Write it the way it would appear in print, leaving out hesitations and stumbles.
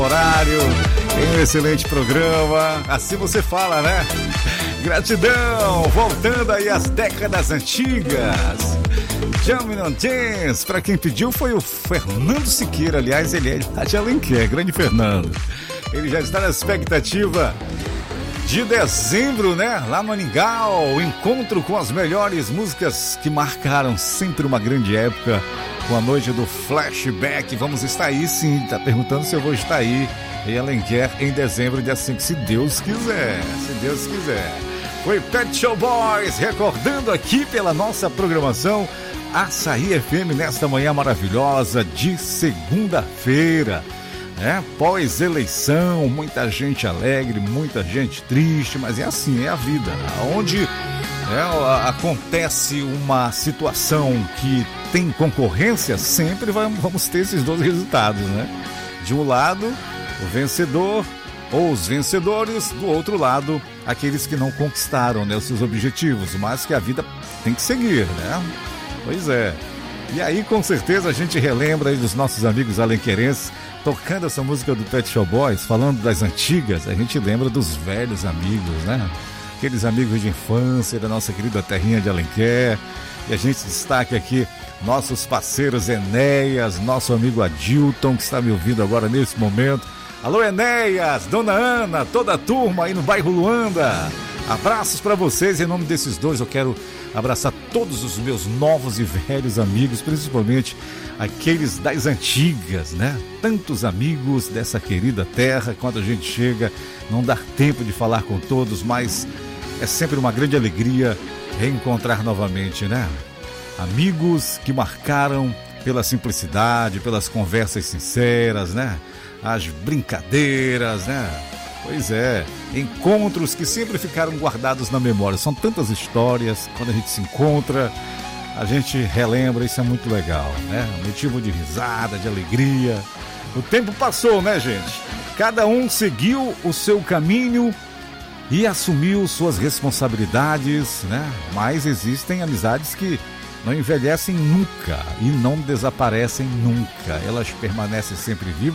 Horário, em um excelente programa, assim você fala, né? Gratidão, voltando aí às décadas antigas. Jamming on Dance, pra quem pediu foi o Fernando Siqueira, aliás, ele é de Alenquer, grande Fernando. Ele já está na expectativa de dezembro, né? Lá no Maningal, o encontro com as melhores músicas que marcaram sempre uma grande época, com a noite do Flashback. Vamos estar aí, sim. Tá perguntando se eu vou estar aí em Alenquer em dezembro, dia 5, se Deus quiser. Se Deus quiser. Foi Pet Shop Boys recordando aqui pela nossa programação Açaí FM nesta manhã maravilhosa de segunda-feira. Pós-eleição, muita gente alegre, muita gente triste, mas é assim, é a vida. Onde acontece uma situação que tem concorrência, sempre vamos ter esses dois resultados, né? De um lado, o vencedor ou os vencedores, do outro lado, aqueles que não conquistaram, né, os seus objetivos, mas que a vida tem que seguir, né? Pois é. E aí, com certeza, a gente relembra aí dos nossos amigos alenquerenses, tocando essa música do Pet Shop Boys, falando das antigas, a gente lembra dos velhos amigos, né? Aqueles amigos de infância da nossa querida terrinha de Alenquer. E a gente destaca aqui nossos parceiros Enéas, nosso amigo Adilton, que está me ouvindo agora nesse momento. Alô, Enéas, Dona Ana, toda a turma aí no bairro Luanda. Abraços para vocês. Em nome desses dois, eu quero abraçar todos os meus novos e velhos amigos, principalmente aqueles das antigas, né? Tantos amigos dessa querida terra. Quando a gente chega, não dá tempo de falar com todos, mas é sempre uma grande alegria reencontrar novamente, né? Amigos que marcaram pela simplicidade, pelas conversas sinceras, né? As brincadeiras, né? Pois é, encontros que sempre ficaram guardados na memória. São tantas histórias, quando a gente se encontra, a gente relembra, isso é muito legal, né? Motivo de risada, de alegria. O tempo passou, né, gente? Cada um seguiu o seu caminho e assumiu suas responsabilidades, né? Mas existem amizades que não envelhecem nunca e não desaparecem nunca. Elas permanecem sempre vivas.